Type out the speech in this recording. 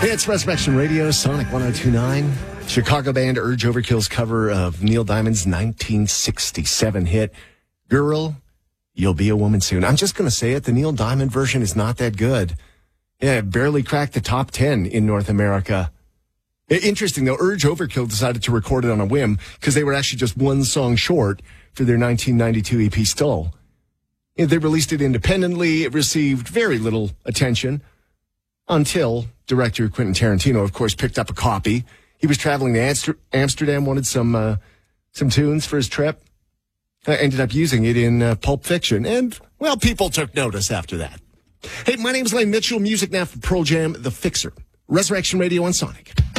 It's Resurrection Radio, Sonic 102.9. Chicago band Urge Overkill's cover of Neil Diamond's 1967 hit, Girl, You'll Be a Woman Soon. I'm just going to say it, the Neil Diamond version is not that good. Yeah, it barely cracked the top 10 in North America. Interesting, though, Urge Overkill decided to record it on a whim because they were actually just one song short for their 1992 EP Stull. They released it independently. It received very little attention until director Quentin Tarantino, of course, picked up a copy. He was traveling to Amsterdam, wanted some tunes for his trip. Ended up using it in Pulp Fiction. And, well, people took notice after that. Hey, my name is Lane Mitchell. Music now for Pearl Jam, The Fixer. Resurrection Radio on Sonic.